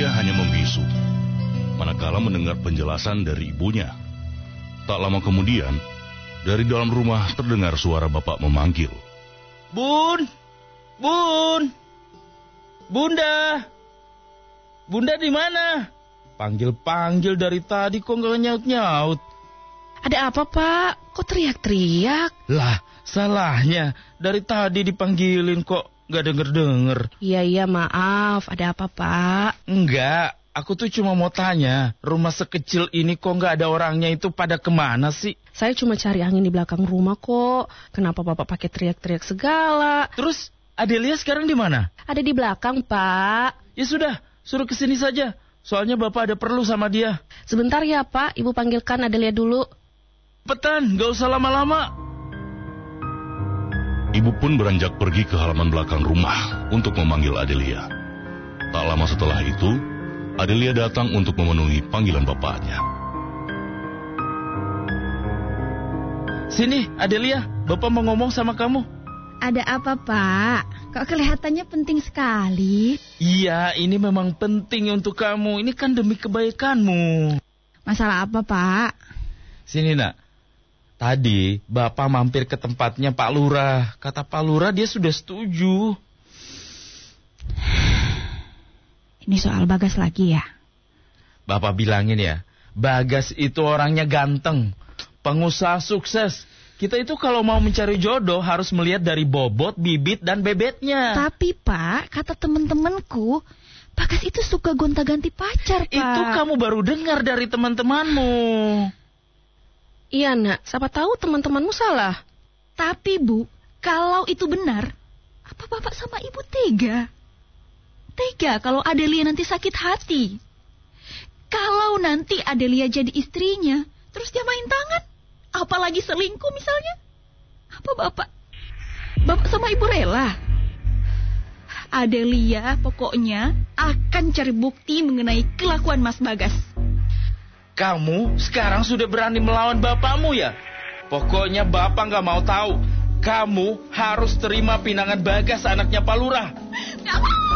Adelia hanya membisu, manakala mendengar penjelasan dari ibunya. Tak lama kemudian, dari dalam rumah terdengar suara bapak memanggil. Bun! Bun! Bunda! Bunda di mana? Panggil-panggil dari tadi kok nggak nyaut-nyaut. Ada apa, Pak? Kok teriak-teriak? Lah, salahnya. Dari tadi dipanggilin kok nggak denger-denger. Iya, maaf. Ada apa, Pak? Enggak, aku tuh cuma mau tanya. Rumah sekecil ini kok nggak ada orangnya itu pada kemana sih? Saya cuma cari angin di belakang rumah kok. Kenapa Bapak pakai teriak-teriak segala? Terus, Adelia sekarang di mana? Ada di belakang, Pak. Ya sudah, suruh kesini saja. Soalnya Bapak ada perlu sama dia. Sebentar ya, Pak. Ibu panggilkan Adelia dulu. Cepetan, gak usah lama-lama. Ibu pun beranjak pergi ke halaman belakang rumah untuk memanggil Adelia. Tak lama setelah itu, Adelia datang untuk memenuhi panggilan bapaknya. Sini, Adelia. Bapak mau ngomong sama kamu. Ada apa, Pak? Kok kelihatannya penting sekali? Iya, ini memang penting untuk kamu. Ini kan demi kebaikanmu. Masalah apa, Pak? Sini, Nak. Tadi, Bapak mampir ke tempatnya Pak Lurah. Kata Pak Lurah dia sudah setuju. Ini soal Bagas lagi ya? Bapak bilangin ya, Bagas itu orangnya ganteng. Pengusaha sukses. Kita itu kalau mau mencari jodoh harus melihat dari bobot, bibit, dan bebetnya. Tapi, Pak, kata teman-temanku, Bagas itu suka gonta-ganti pacar, Pak. Itu kamu baru dengar dari teman-temanmu. Iya, Nak. Siapa tahu teman-temanmu salah. Tapi, Bu, kalau itu benar, apa Bapak sama Ibu tega? Tega kalau Adelia nanti sakit hati. Kalau nanti Adelia jadi istrinya, terus dia main tangan, apalagi selingkuh misalnya. Apa Bapak sama Ibu rela? Adelia pokoknya akan cari bukti mengenai kelakuan Mas Bagas. Kamu sekarang sudah berani melawan bapakmu ya? Pokoknya Bapak nggak mau tahu. Kamu harus terima pinangan Bagas anaknya Pak Lurah. Nggak mau!